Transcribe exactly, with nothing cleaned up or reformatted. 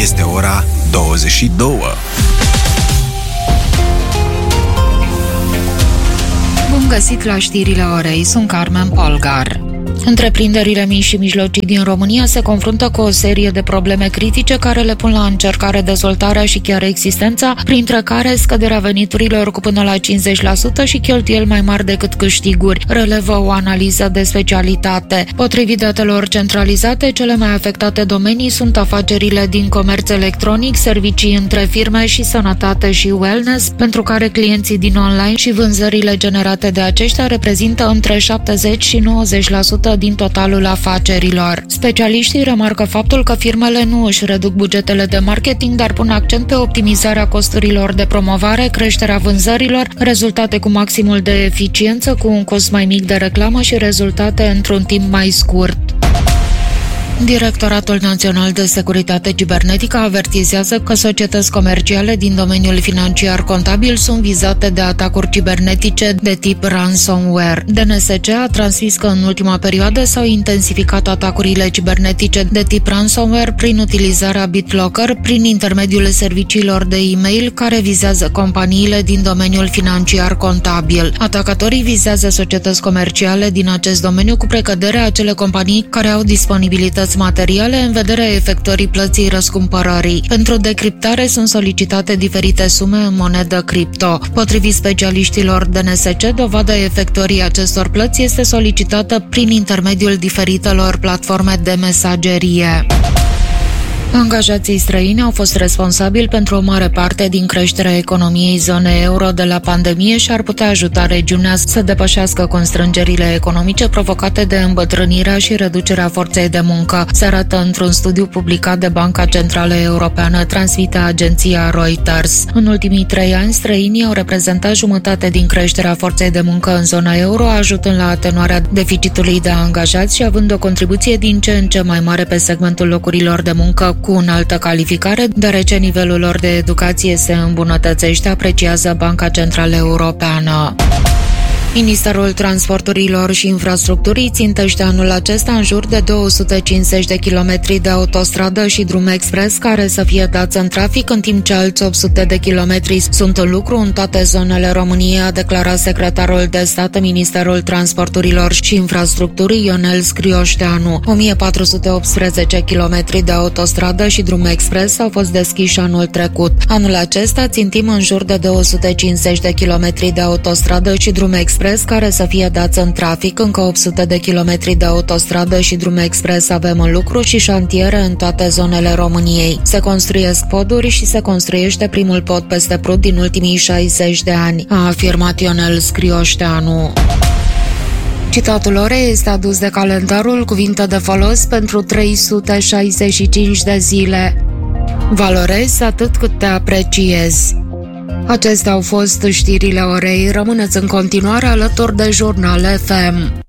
Este ora douăzeci și două. Bun găsit la știrile orei, sunt Carmen Polgar. Întreprinderile mici și mijlocii din România se confruntă cu o serie de probleme critice care le pun la încercare dezvoltarea și chiar existența, printre care scăderea veniturilor cu până la cincizeci la sută și cheltuieli mai mari decât câștiguri, relevă o analiză de specialitate. Potrivit datelor centralizate, cele mai afectate domenii sunt afacerile din comerț electronic, servicii între firme și sănătate și wellness, pentru care clienții din online și vânzările generate de aceștia reprezintă între șaptezeci și nouăzeci la sută din totalul afacerilor. Specialiștii remarcă faptul că firmele nu își reduc bugetele de marketing, dar pun accent pe optimizarea costurilor de promovare, creșterea vânzărilor, rezultate cu maximul de eficiență, cu un cost mai mic de reclamă și rezultate într-un timp mai scurt. Directoratul Național de Securitate Cibernetică avertizează că societăți comerciale din domeniul financiar contabil sunt vizate de atacuri cibernetice de tip ransomware. D N S C a transmis că în ultima perioadă s-au intensificat atacurile cibernetice de tip ransomware prin utilizarea BitLocker, prin intermediul serviciilor de e-mail care vizează companiile din domeniul financiar contabil. Atacatorii vizează societăți comerciale din acest domeniu cu precădere acele companii care au disponibilități materiale în vederea efectuării plății răscumpărării. Pentru decriptare sunt solicitate diferite sume în monedă cripto. Potrivit specialiștilor D N S C, dovada efectuării acestor plăți este solicitată prin intermediul diferitelor platforme de mesagerie. Angajații străini au fost responsabili pentru o mare parte din creșterea economiei zonei euro de la pandemie și ar putea ajuta regiunea să depășească constrângerile economice provocate de îmbătrânirea și reducerea forței de muncă, se arată într-un studiu publicat de Banca Centrală Europeană, transmite agenția Reuters. În ultimii trei ani, străinii au reprezentat jumătate din creșterea forței de muncă în zona euro, ajutând la atenuarea deficitului de angajați și având o contribuție din ce în ce mai mare pe segmentul locurilor de muncă cu înaltă calificare, deoarece nivelul lor de educație se îmbunătățește, apreciază Banca Centrală Europeană. Ministerul Transporturilor și Infrastructurii țintește anul acesta în jur de două sute cincizeci de kilometri de autostradă și drum expres care să fie dați în trafic, în timp ce alți opt sute de kilometri sunt în lucru în toate zonele României, a declarat secretarul de stat în Ministerul Transporturilor și Infrastructurii, Ionel Scrioșteanu. o mie patru sute optsprezece kilometri de autostradă și drum expres au fost deschiși anul trecut. Anul acesta țintim în jur de două sute cincizeci de kilometri de autostradă și drum expres care să fie dați în trafic, încă opt sute de kilometri de autostradă și drum expres avem în lucru și șantiere în toate zonele României. Se construiesc poduri și se construiește primul pod peste Prut din ultimii șaizeci de ani, a afirmat Ionel Scrioșteanu. Citatul orei este adus de calendarul Cuvinte de folos pentru trei sute șaizeci și cinci de zile. Valorezi atât cât te apreciezi. Acestea au fost știrile orei. Rămâneți în continuare alături de Jurnal F M.